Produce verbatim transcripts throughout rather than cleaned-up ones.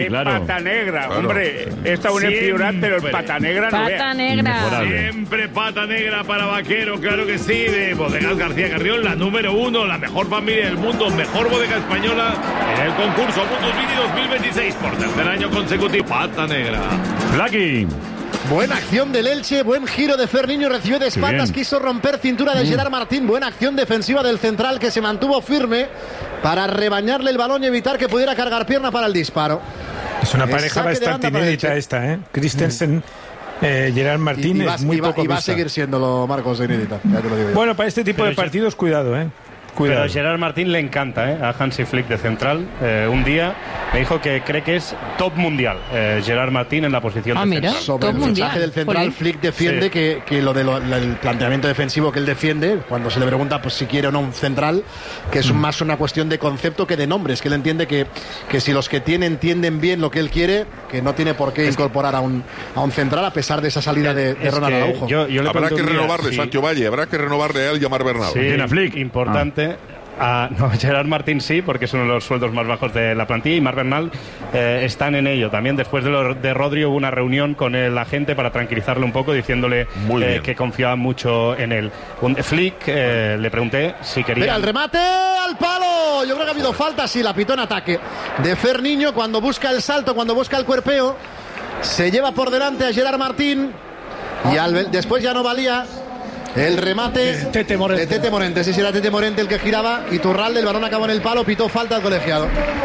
Claro. Pata negra, claro. hombre. Esta es un figurar, pero el pata negra no Pata vea. negra. Siempre pata negra para Vaquero, claro que sí, de Bodegas García Carrión, la número uno, la mejor familia del mundo, mejor bodega española en el concurso Mundus Vini dos mil veintiséis por tercer año consecutivo. Pata negra. Blacky. Buena acción del Elche, buen giro de Ferniño, recibió de espaldas, quiso romper cintura de Gerard Martín, buena acción defensiva del central que se mantuvo firme para rebañarle el balón y evitar que pudiera cargar pierna para el disparo. Es una El pareja saque de bastante banda para inédita Elche. esta, ¿eh? Christensen, eh, Gerard Martín y, y va, es muy y va, poco y va a vista. seguir siéndolo, Marcos, de inédita. Ya te lo digo yo. Bueno, para este tipo Pero de yo- partidos, cuidado, ¿eh? Cuidado. Pero Gerard Martín le encanta, ¿eh? A Hansi Flick de central. Eh, un día me dijo que cree que es top mundial eh, Gerard Martín en la posición Ah, de mira. central. Sobre Top el mundial. fichaje del central, Jolín. Flick defiende Sí. que, que lo del de planteamiento defensivo que él defiende, cuando se le pregunta pues si quiere o no un central, que es un- más una cuestión de concepto que de nombres, que él entiende que, que si los que tiene entienden bien lo que él quiere, que no tiene por qué incorporar a un, a un central a pesar de esa salida de, de Es Ronald que Araujo. yo- yo le Habrá pregunté que un día renovarle, si- Sancho Valle, habrá que renovarle a él y a Mar Bernal. Sí, ¿Quién, a Flick? importante. Ah, no, Gerard Martín sí, porque es uno de los sueldos más bajos de la plantilla, y Marc Bernal eh, están en ello. También después de, lo, de Rodri hubo una reunión con el agente para tranquilizarle un poco, diciéndole Muy eh, bien. que confiaba mucho en él. Un, Flick eh, le pregunté si quería... Mira, el remate al palo. Yo creo que ha habido falta, sí, la pitó en ataque de Ferniño cuando busca el salto, cuando busca el cuerpeo. Se lleva por delante a Gerard Martín y al, después ya no valía el remate Tete Morente. de Tete Morente. Sí, sí, era Tete Morente el que giraba y Turralde, el balón acabó en el palo, pitó falta al colegiado.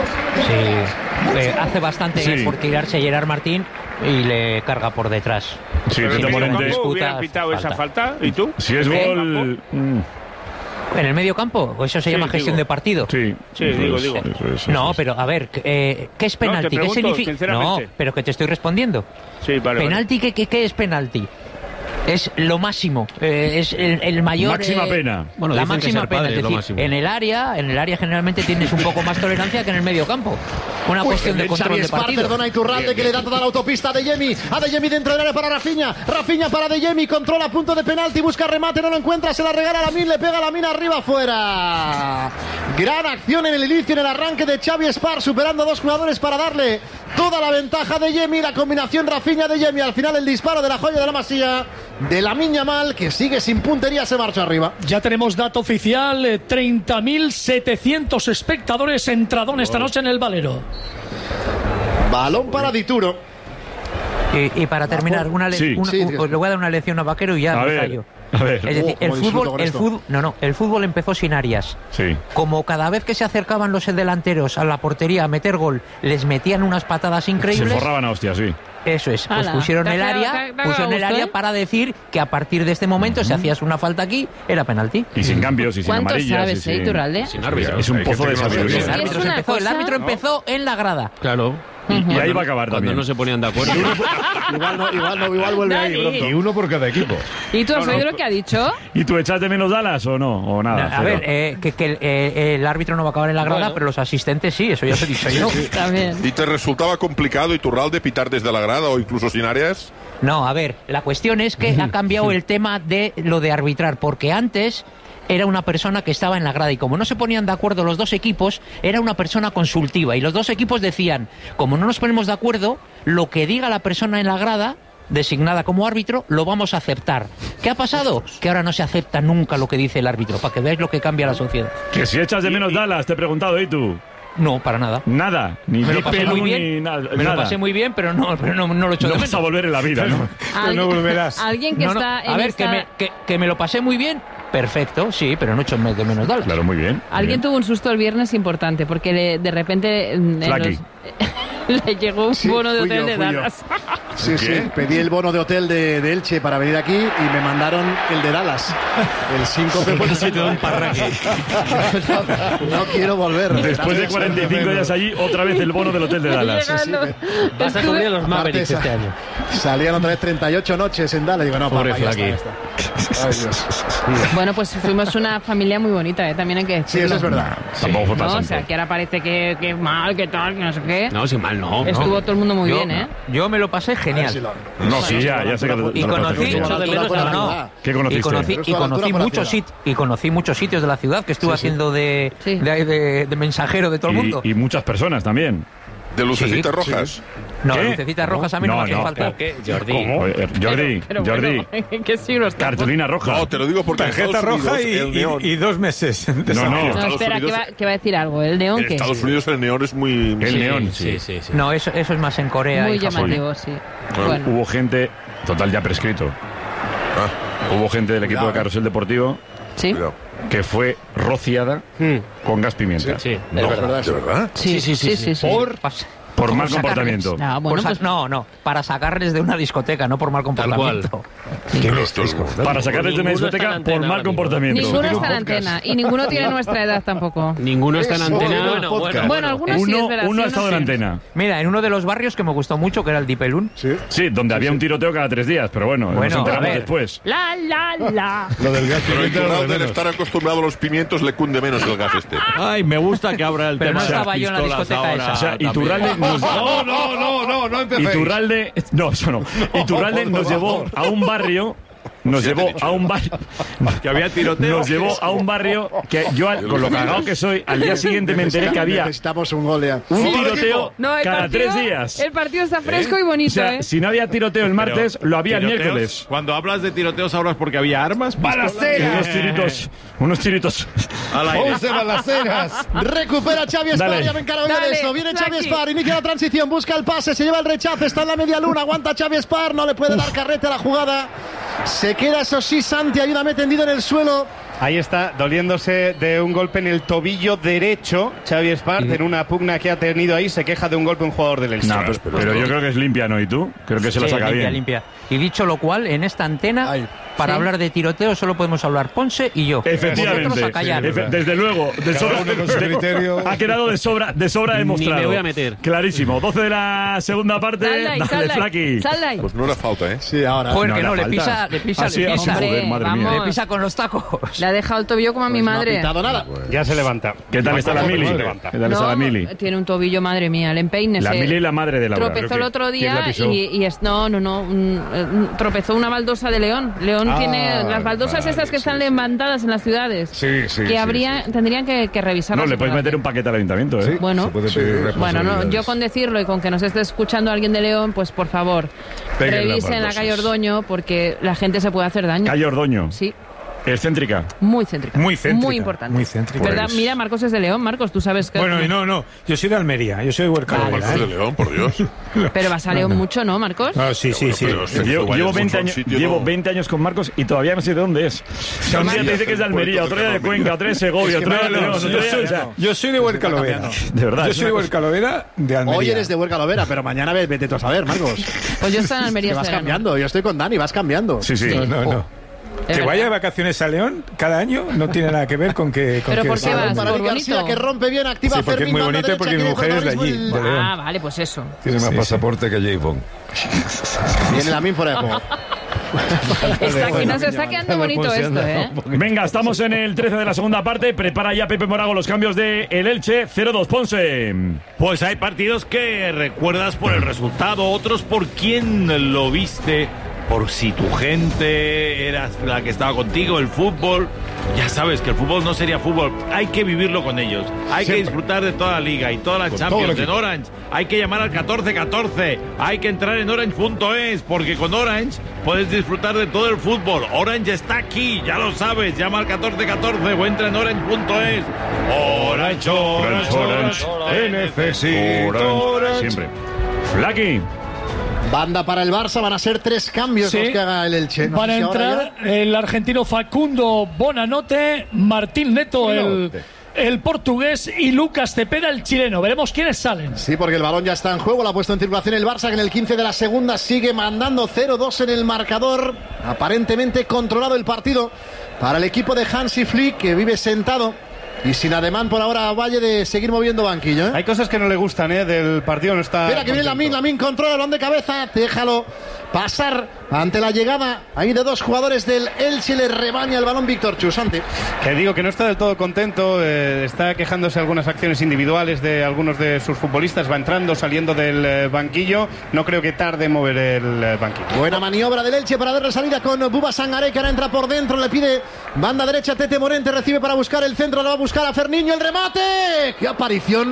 Sí, eh, hace bastante Sí. por tirarse Gerard Martín y le carga por detrás. Sí, Pero Tete en el Morente. medio campo disputa, hubieran pitado falta. esa falta. ¿Y tú? Si es ¿En el gol. campo? mm, ¿En el medio campo? ¿O eso se Sí, llama gestión digo. de partido? Sí, Sí, digo, digo. eso es, eso No, es. pero a ver, eh, ¿qué es penalti? ¿Qué pregunto, significa? No, sinceramente. pero que te estoy respondiendo. Sí, vale. ¿Penalti qué, qué, qué es penalti? Es lo máximo, eh, es el, el mayor... Máxima eh, pena. Bueno, la dicen que máxima ser pena, padre es es lo decir, máximo. en el área, en el área generalmente tienes un poco más tolerancia que en el medio campo. Una Uy, cuestión de el control Xavi de Espar, partido. perdona, Iturralde que le da toda la autopista a De Jemi. A De Jemi dentro del área para Rafinha. Rafinha para De Jemi, controla punto de penalti, busca remate, no lo encuentra, se la regala a Lamin, le pega a Lamin arriba afuera. Gran acción en el inicio, en el arranque de Xavi Espar, superando a dos jugadores para darle toda la ventaja a De Jemi. La combinación Rafinha-De Jemi, al final el disparo de la joya de la Masía de Lamine Yamal, que sigue sin puntería, se marcha arriba. Ya tenemos dato oficial, eh, treinta mil setecientos espectadores entraron esta noche en el Valero. Balón para Dituro. Y, y para terminar, una le- Sí. una- Sí, un- le voy a dar una lección a Vaquero y ya A me ver, callo. a ver. Es decir, Oh, el cómo disfruto fútbol, con el esto. fútbol, no, no, el fútbol empezó sin Arias. Sí. Como cada vez que se acercaban los delanteros a la portería a meter gol, les metían unas patadas Se increíbles. forraban a hostias, sí. Eso es, pues Ala, pusieron te ha el quedado- área, te ha- te ha pusieron el quedado área gusto, ¿eh? para decir que a partir de este momento, si hacías una falta aquí, era penalti. Y sin cambios y sin ¿Cuánto amarillas. sabes, y sin- eh, Iturralde? Sin árbitro. Es un Hay pozo gente de que no sabe. sabiduría. El Es árbitro, se una empezó, el cosa- árbitro empezó en la grada. Claro. Y ahí va a acabar Cuando también. no se ponían de acuerdo. Igual no, igual no, igual vuelve ahí Dani. pronto. uno por cada equipo. ¿Y tú has oído lo que ha dicho? ¿Y tú echas de menos Dallas o no? ¿O nada? A ver, eh, que, que el, eh, el árbitro no va a acabar en la grada, Bueno. pero los asistentes sí, eso ya se he dicho yo. También. ¿Y te resultaba complicado, Iturralde, pitar desde la grada o incluso sin áreas? No, a ver, la cuestión es que ha cambiado el tema de lo de arbitrar, porque antes era una persona que estaba en la grada y como no se ponían de acuerdo los dos equipos, era una persona consultiva y los dos equipos decían, como no nos ponemos de acuerdo, lo que diga la persona en la grada designada como árbitro, lo vamos a aceptar. ¿Qué ha pasado? Que ahora no se acepta nunca lo que dice el árbitro, para que veáis lo que cambia la sociedad. Que si echas de menos Dallas, te he preguntado, ¿y tú? No, para nada. Nada. Ni Me lo pasé Perú, muy ni bien, nada. me lo nada. pasé muy bien, pero no, pero no, no lo he hecho No de vas menos. a volver en la vida, ¿no? ¿Alguien, no volverás. alguien que No, no, está en a ver, esta... que, me, que, que me lo pasé muy bien, perfecto, sí, pero no he hecho de menos Dallas. Claro, muy bien. muy Alguien bien. tuvo un susto el viernes importante porque le- de repente en Flaky. los- le llegó un Sí, bono de fui hotel yo, de fui yo. Dallas. Sí, sí, pedí el bono de hotel de, de Elche para venir aquí y me mandaron el de Dallas. El síncope. no, no quiero volver. Después de cuarenta y cinco días allí, otra vez el bono del hotel de Dallas. Llegando. Vas a Estuve- cubrir a los Aparte Mavericks esa- este año. Salían otra vez treinta y ocho noches en Dallas. Digo, no, Pobre papá, ya está, Flaky. ya está. Ay, Dios. Bueno, pues fuimos una familia muy bonita, ¿eh? También hay que Sí, decirlo. eso es verdad. Tampoco fue No, para o sea, tanto. que ahora parece que, que mal, que tal, que no sé qué. No, si mal no. Estuvo no. todo el mundo muy yo, bien, ¿eh? yo me lo pasé A ver genial. si lo- No, sí, ya, ya sé que te- Y te lo conocí, pasé. Echo de menos a la- no, ¿Qué y conociste? conocí, Pero y esto a la conocí altura por la muchos ciudad. sit- y conocí muchos sitios de la ciudad que estuve Sí, sí. haciendo de, Sí. de, de- de mensajero de todo el mundo. Y, y muchas personas también. ¿De lucecitas Sí, rojas? sí. No, ¿Qué? lucecitas rojas a mí no, No, me hace no, falta. ¿qué? Jordi. ¿Cómo? Eh, Jordi, Pero Jordi, bueno, ¿en qué siglo estamos? cartulina roja. No, te lo digo porque en Tarjeta Estados roja Unidos, y, el neón. y- y dos meses. de No, no. sanción. No, Estados espera, que Unidos- va, que va a decir algo. ¿El neón En qué? Estados Unidos el neón es muy... El Sí, neón, sí, sí. sí, sí. No, eso, eso es más en Corea Muy y Japón. llamativo, sí. Bueno, Bueno, Hubo gente, total ya prescrito, Ah, hubo gente del equipo Cuidado, de Carrusel Deportivo ¿sí? cuidado. que fue rociada con gas pimienta. Sí, es No, verdad. ¿de verdad? Sí, sí, sí. sí, sí. Por, pas- Por como mal sacarles- comportamiento. No, por bueno, sa- pues no, no, para sacarles de una discoteca, no por mal comportamiento. ¿Qué me Pero estáis esto- contando? Para sacarles de una Ninguno está en discoteca antena por mal ahora mismo. comportamiento. ninguno Tiene un está en podcast. antena y ninguno tiene nuestra edad tampoco. Ninguno está en Eso, antena. bueno, Bueno, podcast. bueno, Bueno, algunos sí, Uno, es verdad. uno sí, ha estado en sí. antena. Mira, en uno de los barrios que me gustó mucho, que era el Dipelún. Sí, donde había un tiroteo cada tres días, pero bueno, Bueno, nos enteramos a ver. después. La, la, la. Lo del gas Pero el pimienta, lo de Turralde, al menos. estar acostumbrado a los pimientos, le cunde menos el gas este. Ay, me gusta que abra el Pero tema no de las estaba yo en la pistolas discoteca ahora esa. O sea, también. Iturralde nos... No, no, no, no, no empecéis. Iturralde... No, eso no. Iturralde por nos llevó favor. a un barrio... Nos Sí, te he llevó dicho a yo. un barrio... Que había tiroteo. Nos llevó a un barrio que yo, al- con lo cagado que soy, al día siguiente me enteré que había Necesitamos un gol ya. un ¡Gol del tiroteo equipo! No, el cada partido, tres días. El partido está fresco y O bonito, sea, ¿eh? si no había tiroteo el martes, lo había el Tiroteos, miércoles. Cuando hablas de tiroteos ahora es porque había armas. ¡Balacera! Unos tiritos, unos tiritos. Al aire. once balaceras. Recupera Xavi Espar, Dale. ya me encargo yo de Dale, eso. Viene Xavi Flaki. Espar, inicia la transición, busca el pase, se lleva el rechazo, está en la media luna, aguanta Xavi Espar, no le puede dar carrete a la jugada. Se queda, eso sí, Santi, ayúdame tendido en el suelo. Ahí está, doliéndose de un golpe en el tobillo derecho. Xavi Espart, en una pugna que ha tenido ahí, se queja de un golpe un jugador del Elche. No, pero, pero yo creo que es limpia, ¿no? ¿Y tú? Creo que se lo Sí, saca limpia, bien. limpia. Y dicho lo cual, en esta antena, Ay. para Sí. hablar de tiroteo solo podemos hablar Ponce y yo. Efectivamente. Vosotros a callar. Efe- desde luego, de sobra, uno con su de- criterio. ha quedado de sobra, de sobra demostrado. Ni me voy a meter. Clarísimo. doce de la segunda parte. Sal de ahí, sal Dale, de ahí, Flaky. sal de ahí. Pues no era falta, ¿eh? Sí, ahora. Joder, No, que la no, le falta. pisa, le pisa, Ah, sí, le ah, pisa. joder, Hombre, madre mía. vamos. Le pisa con los tacos. Le ha dejado el tobillo como a mi No ha madre. pitado nada. Ya se levanta. ¿Qué tal está la Se Mili? levanta. ¿Qué tal está la Mili? tiene un tobillo, madre mía, el empeine. La se Mili y la madre de Laura. Tropezó el otro ¿Quién la día pisó? y, y es, no, no, no, un- un- tropezó una baldosa de León. León Ah, tiene las baldosas vale, estas que sí, están sí. levantadas en las ciudades. Sí, sí, que sí, habría, tendrían que, que revisarlas. No, le puedes otra meter vez. un paquete al ayuntamiento, ¿eh? Bueno, Se puede pedir bueno, no, responsabilidades. yo con decirlo y con que nos esté escuchando alguien de León, pues por favor, Peguen las revisen la baldosas. calle Ordoño porque la gente se puede hacer daño. Calle Ordoño. Sí, Excéntrica. muy céntrica. Muy céntrica, Muy importante. muy céntrica. ¿Verdad? Pues- Mira, Marcos es de León. Marcos, tú sabes que... Bueno, y no, no. Yo soy de Almería, yo soy de Huercalovera. Marcos de ¿eh? León, por Dios. Pero vas a León mucho, ¿no, Marcos? Ah, sí, sí, sí. Pero, pero, Llevo, vayas llevo mucho veinte a un años, sitio, llevo ¿no? veinte años con Marcos y todavía no sé de dónde es. O sea, un día te dice que es de Almería, otro día de Cuenca, otro día de Segovia, otro día de No, León, no, otro yo día soy- o sea, Yo soy de Huercalovera. de verdad. Yo es soy de una cosa- Huercalovera de Almería. Hoy eres de Huerca Lovera, pero mañana ve- vete tú a saber, Marcos. Pues yo estoy en Almería Que este vas verano. cambiando. Yo estoy con Dani, vas cambiando. Sí, sí. No, no, no. Es Que verdad. vaya de vacaciones a León cada año no tiene nada que ver con que. Con Pero que ¿por qué sea- vas? Para Por Vic García, bonito. que rompe bien, activa Sí, porque es Fermín, muy banda bonito y derecha, porque mi quiere mujer es de protagonismo allí, el- de León. Ah, vale, pues eso. Tiene más Sí, sí. pasaporte que J. Bond. Viene la min fuera de juego. Está que nos está quedando bonito esto, ¿eh? Venga, estamos en el trece de la segunda parte. Prepara ya Pepe Morago los cambios de el Elche. cero dos Ponce. Pues hay partidos que recuerdas por el resultado, otros por quién lo viste, por si tu gente era la que estaba contigo, el fútbol. Ya sabes que el fútbol no sería fútbol, hay que vivirlo con ellos. Hay que disfrutar de toda la liga y todas las Con todo Champions el en equipo. Orange. Hay que llamar al catorce catorce, hay que entrar en orange punto es, porque con Orange puedes disfrutar de todo el fútbol. Orange está aquí, ya lo sabes. Llama al catorce catorce o entra en orange punto es. Orange, Orange, Orange, te necesito, Orange. Siempre. Flaky. Banda para el Barça, van a ser tres cambios Sí. los que haga el Elche. No Van sé a si ahora entrar el argentino Facundo Bonanote, Martín Neto, el, el portugués, y Lucas Cepeda, el chileno. Veremos quiénes salen. ya. Sí, porque el balón ya está en juego, lo ha puesto en circulación el Barça, que en el quince de la segunda sigue mandando cero dos en el marcador. Aparentemente controlado el partido para el equipo de Hansi Flick, que vive sentado y sin ademán por ahora a Valle de seguir moviendo banquillo, ¿eh? Hay cosas que no le gustan, ¿eh? Del partido no está. Espera, que viene Lamin, contento. Lamin controla el balón de cabeza, déjalo pasar ante la llegada ahí de dos jugadores del Elche, le rebaña el balón Víctor Chusante. Que digo que no está del todo contento, eh, está quejándose de algunas acciones individuales de algunos de sus futbolistas, va entrando, saliendo del eh, banquillo, no creo que tarde en mover el eh, banquillo. Buena maniobra del Elche para darle salida con Buba Sangaré, que ahora entra por dentro, le pide banda derecha, Tete Morente recibe para buscar el centro, lo va a buscar a Ferniño, el remate, qué aparición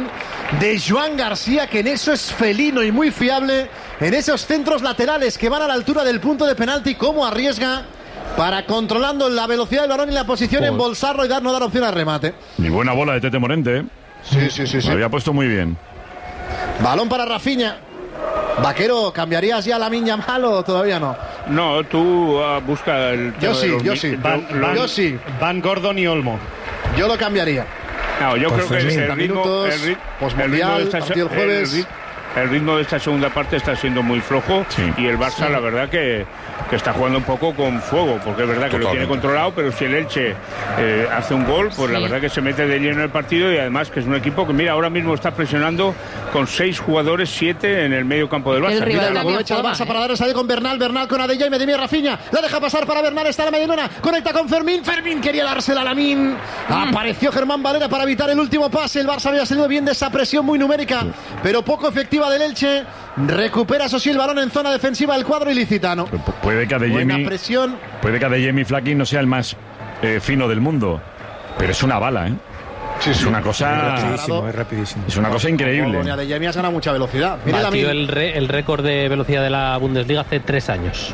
de Joan García, que en eso es felino y muy fiable, en esos centros laterales que van a la altura del punto de penalti, cómo arriesga para, controlando la velocidad del balón y la posición, Joder. embolsarlo y dar, no dar opción al remate. Y buena bola de Tete Morente, ¿eh? Sí, sí, sí, sí. Lo había puesto muy bien. Balón para Rafinha. Vaquero, ¿cambiarías ya la Lamine Yamal o todavía no? No, tú uh, busca el... Yo sí, los, yo sí. Van, los, Van, yo sí. Van Gordon y Olmo. Yo lo cambiaría. No, yo creo que el, el ritmo, minutos, el, rit- posmundial, el ritmo de esta, partido el jueves. el rit- el ritmo de esta segunda parte está siendo muy flojo, Sí. y el Barça, Sí. la verdad que, que está jugando un poco con fuego, porque es verdad que lo tiene controlado, pero si el Elche eh, hace un gol, pues la Sí. verdad que se mete de lleno en el partido, y además que es un equipo que, mira, ahora mismo está presionando con seis jugadores, siete en el medio campo del Barça. El rival Mira, también Aprovecha el juega, Barça ¿eh? para dar el salir con Bernal, Bernal con Adeyemi, Adeyemi Rafinha, la deja pasar para Bernal, está la medialuna, conecta con Fermín, Fermín quería dársela a Lamine, apareció Germán Valera para evitar el último pase, el Barça había salido bien de esa presión muy numérica, pero poco efectiva del Elche, recupera eso sí el balón en zona defensiva del cuadro ilicitano. Pu- Puede que Buena Adeyemi, presión. puede que Adeyemi Flaky no sea el más eh, fino del mundo, pero es una bala, ¿eh? es una Es cosa, rapidísimo, es rapidísimo. es una cosa increíble. Con Adeyemi has ganado mucha velocidad. Mira Batió Lamine. el, re- el récord de velocidad de la Bundesliga hace tres años.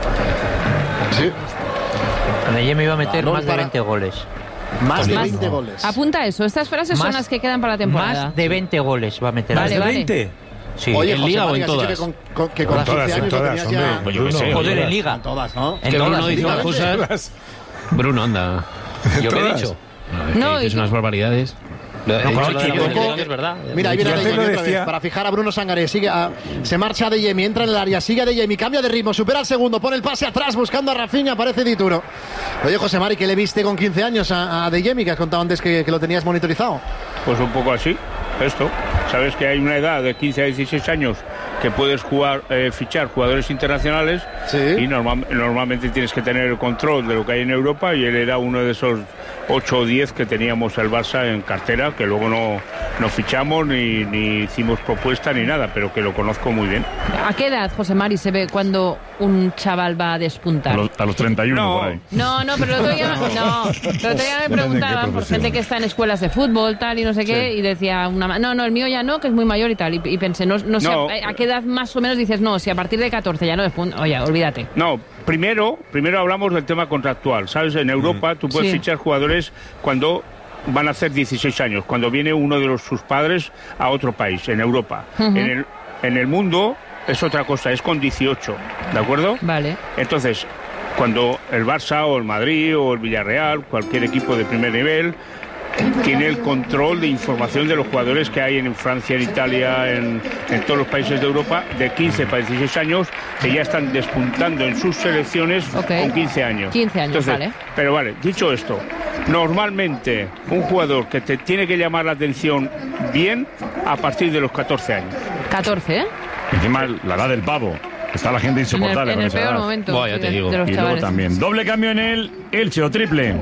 Sí. Adeyemi iba a meter Balón más de para- veinte goles. Más de Más- veinte goles. Apunta eso, estas frases son Más- las que quedan para la temporada. Más de veinte goles va a meter. Vale, ¿Más de vale. veinte? Sí. Oye, ¿En José Liga o María, en has dicho todas? que con, con- que con En todas, quince en años lo todas, tenías ya... hombre. Pues yo qué sé. Joder, en todas. Liga. En todas, ¿no? En Que Bruno todas, dice unas efectivamente. cosas. Bruno, anda. ¿Yo qué he Todas. dicho? No, es que No, dices y- unas barbaridades. Lo he dicho claro, lo de la chico, Bundesliga, que es verdad. Mira, ahí viene Ya te Adeyemi lo otra vez decía. para fijar a Bruno Sangaré. Sigue a- se marcha Adeyemi, entra en el área, sigue Adeyemi, cambia de ritmo, supera el segundo, pone el pase atrás buscando a Rafinha, aparece Dituro. Oye, José Mari, ¿qué le viste con quince años a, a Adeyemi, que has contado antes que, que lo tenías monitorizado? Pues un poco así, esto. Sabes que hay una edad de quince a dieciséis años que puedes jugar, eh, fichar jugadores internacionales, Sí. y norma- normalmente tienes que tener el control de lo que hay en Europa, y él era uno de esos ocho o diez que teníamos el Barça en cartera, que luego no, no fichamos ni, ni hicimos propuesta ni nada, pero que lo conozco muy bien. ¿A qué edad, José Mari, se ve cuando un chaval va a A despuntar? los, a los treinta y uno No. por ahí. No, no, pero el otro día, no, pero el otro día me preguntaban por gente que está en escuelas de fútbol, tal, y no sé qué, y decía una ma- no, no, el mío ya no, que es muy mayor y tal, y, y pensé, no, no sé, No. a, a qué edad más o menos dices, no, si a partir de catorce ya no despunta, oye, olvídate. No, primero, primero hablamos del tema contractual. ¿Sabes? En Europa tú puedes Sí. fichar jugadores cuando van a hacer dieciséis años, cuando viene uno de los, sus padres a otro país, en Europa. Ujú. en, el, en el mundo es otra cosa, es con dieciocho, ¿de acuerdo? Vale. Entonces, cuando el Barça o el Madrid o el Villarreal, cualquier equipo de primer nivel, tiene el control de información de los jugadores que hay en Francia, en Italia, en, en todos los países de Europa, de quince para dieciséis años, que ya están despuntando en sus selecciones Ok. con quince años. quince años, Entonces, vale. Pero vale, dicho esto, normalmente un jugador que te tiene que llamar la atención bien a partir de los catorce años. catorce, ¿eh? Encima la edad del pavo. Está la gente En el, insoportable en con el esa peor edad. momento Buah, ya te de, digo. de los Y luego chavales. también. Doble cambio en el Elche o triple.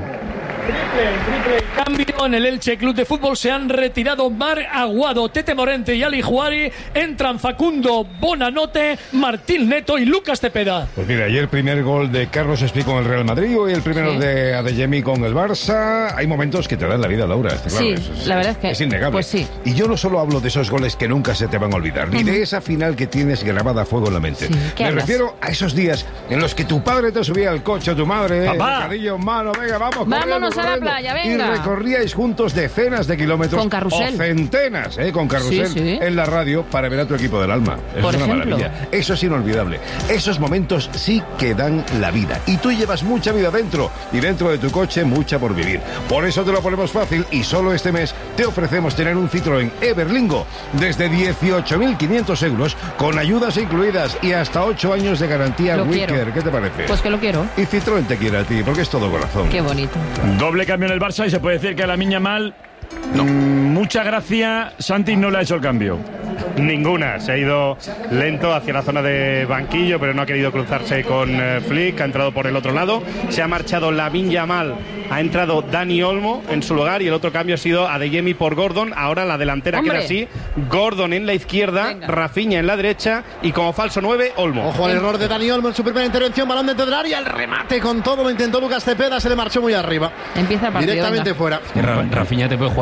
Cambio en el Elche Club de Fútbol. Se han retirado Mar Aguado, Tete Morente y Ali Juari. Entran Facundo Bonanote, Martín Neto y Lucas Cepeda. Pues mira, ayer primer gol de Carlos Espí con el Real Madrid, hoy el primero Sí. de Adeyemi con el Barça. Hay momentos que te dan la vida, Laura. está claro, Sí, es- es- la verdad es que- es innegable. pues sí. Y yo no solo hablo de esos goles que nunca se te van a olvidar, ni de esa final que tienes grabada a fuego en la mente. Sí, ¿qué Me hablas? refiero a esos días en los que tu padre te subía al coche, tu madre, Papá. bocadillo en mano, venga, vamos. Vámonos corriendo, a la corriendo. playa, venga. Y recorríais juntos decenas de kilómetros. Con carrusel. O centenas, ¿eh? Con carrusel Sí, sí. en la radio para ver a tu equipo del alma. Eso Por es una ejemplo. maravilla. Eso es inolvidable. Esos momentos sí que dan la vida. Y tú llevas mucha vida dentro. Y dentro de tu coche, mucha por vivir. Por eso te lo ponemos fácil. Y solo este mes te ofrecemos tener un Citroën Everlingo desde dieciocho mil quinientos euros, con ayudas incluidas y hasta ocho años de garantía Lo Wicker. quiero. ¿Qué te parece? Pues que lo quiero. Y Citroën te quiere a ti, porque es todo corazón. Qué bonito. Doble cambio en el Barça y se puede decir que a la Miña mal. Mucha gracia. Santi no le ha hecho el cambio. Ninguna. Se ha ido lento hacia la zona de banquillo, pero no ha querido cruzarse con eh, Flick. Ha entrado por el otro lado. Se ha marchado Lamine Yamal. Ha entrado Dani Olmo en su lugar y el otro cambio ha sido Adeyemi por Gordon. Ahora la delantera ¡Hombre! queda así. Gordon en la izquierda, Venga. Rafinha en la derecha y como falso nueve, Olmo. Ojo al error de Dani Olmo en su primera intervención, balón dentro del área, el remate con todo lo intentó Lucas Cepeda, se le marchó muy arriba. Empieza el partido. Directamente venga. fuera. Ra- Rafinha te puede jugar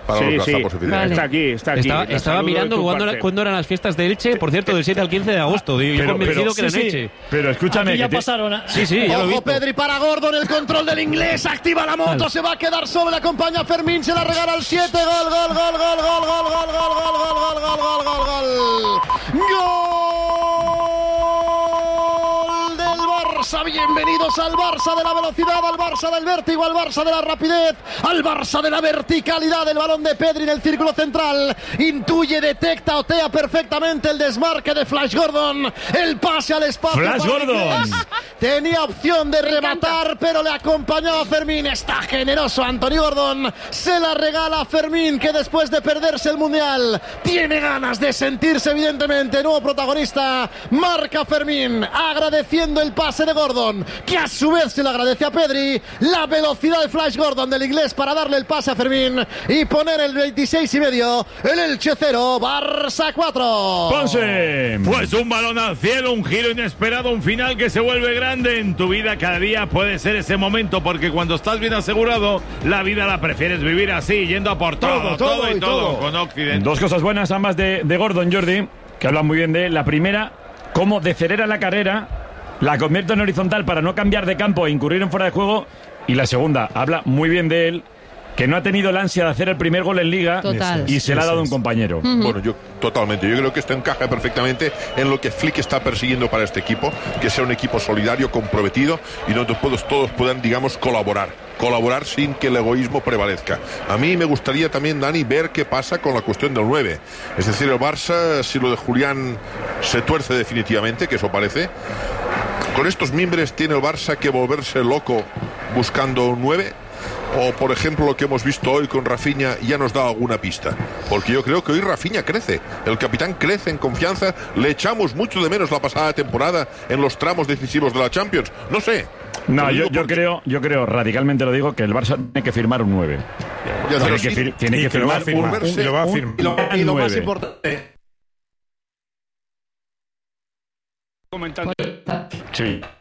para Sí, los sí. gazapos evidentes. Está aquí, está aquí. Estaba, La estaba saludo de mirando tu cuándo, parte. era- cuándo eran las fiestas de Elche, por cierto, del siete al quince de agosto. Yo Pero- convencido pero- que eran sí, sí. Elche. Pero escúchame. Aquí ya que te- pasaron. a- Sí, sí, ya lo he Ojo visto. Pedri para Gordon, el control del inglés, activa la moto, Vale. se va a quedar solo, le acompaña Fermín, se la regala al siete, gol, gol, gol, gol, gol, gol, gol, gol, gol, gol, gol, gol, gol, gol, gol. Gol del Barça, bienvenidos al Barça de la velocidad, al Barça del vértigo, al Barça de la rapidez, al Barça de la verticalidad, del balón de Pedri en el círculo central, intuye, detecta, otea perfectamente el desmarque de Flash Gordon, el pase al espacio. Flash para Gordon. inglés. Tenía opción de rematar, pero le acompañaba Fermín. Está generoso Anthony Gordon. Se la regala a Fermín, que después de perderse el Mundial tiene ganas de sentirse evidentemente nuevo protagonista. Marca Fermín, agradeciendo el pase de Gordon, que a su vez se le agradece a Pedri. La velocidad de Flash Gordon del inglés para darle el pase a Fermín y poner el veintiséis y medio. El Elche cero, Barça cuatro. Ponce. Pues un balón al cielo, un giro inesperado, un final que se vuelve grande en tu vida. Cada día puede ser ese momento, porque cuando estás bien asegurado, la vida la prefieres vivir así, yendo a por todo, todo, todo y y todo, todo. con Occidente. Dos cosas buenas, ambas de, de Gordon, Jordi, que hablan muy bien de él. La primera, cómo decelera la carrera, la convierte en horizontal para no cambiar de campo e incurrir en fuera de juego. Y la segunda, habla muy bien de él, que no ha tenido el ansia de hacer el primer gol en Liga. Total. Y se le ha dado un compañero. Bueno, yo totalmente. Yo creo que esto encaja perfectamente en lo que Flick está persiguiendo para este equipo, que sea un equipo solidario, comprometido y donde todos, todos puedan, digamos, colaborar. Colaborar sin que el egoísmo prevalezca. A mí me gustaría también, Dani, ver qué pasa con la cuestión del nueve. Es decir, el Barça, si lo de Julián se tuerce definitivamente, que eso parece, con estos mimbres tiene el Barça que volverse loco buscando un nueve. O, por ejemplo, lo que hemos visto hoy con Rafinha ya nos da alguna pista. Porque yo creo que hoy Rafinha crece. El capitán crece en confianza. Le echamos mucho de menos la pasada temporada en los tramos decisivos de la Champions. No sé. No, Lo yo, digo yo porque- creo, yo creo, radicalmente lo digo, que el Barça tiene que firmar un nueve. Ya, Tiene pero que, sí, fir- tiene y que que lo va a firmar un, firmar, un- y lo va a un- firmar. Y lo, y lo más nueve. importante. Comentando. Sí.